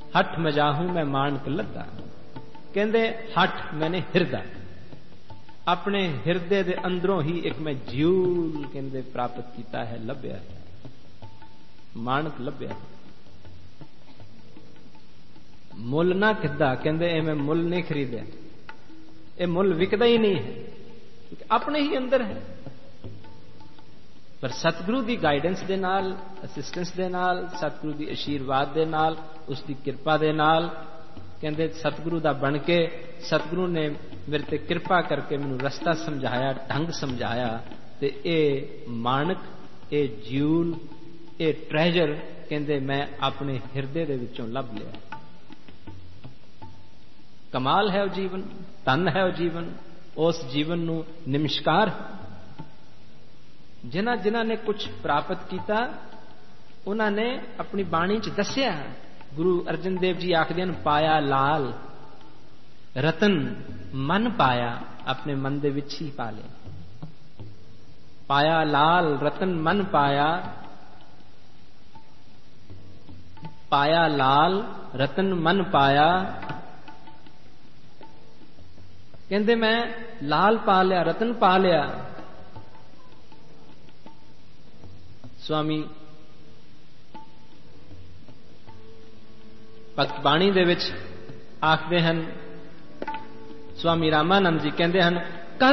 हठ मजाहू मैं मानक लद्दा। कहते हठ मैंने हिरदा, अपने हिरदे दे अंदरों ही एक मैं ज्यूल कहते प्राप्त किया है, लभ्या है, मानक लभ्या है। मुल ना किदा, कहते मैं मुल नहीं खरीदया, ये मुल विकदा ही नहीं है, अपने ही अंदर है। पर सतगुरु की गाइडेंस दे नाल, असिस्टेंस दे नाल, सतगुरु की आशीर्वाद दे नाल, उसकी कृपा दे नाल, कहते सतगुरु दा बन के सतगुरु ने मेरे ते कृपा करके मैनू रस्ता समझाया, ढंग समझाया, ते ए मानक, ए ज्यूल, ए ट्रेजर कहते मैं अपने हिरदे दे विचों लभ लिया। कमाल है वो जीवन, धन है वो जीवन, उस जीवन नू नमस्कार। जिन्हां जिन्हां ने कुछ प्राप्त किया उन्होंने अपनी बाणी च दस्या। गुरु अर्जन देव जी आखदे हन, पाया लाल रतन मन पाया, अपने मन दे विच ही पा लिया। पाया लाल रतन मन पाया, पाया लाल रतन मन पाया। कहते मैं लाल पा लिया, रतन पा लिया। स्वामी भगत बाणी दे विच आखदे हन, स्वामी रामानंद जी कहते हैं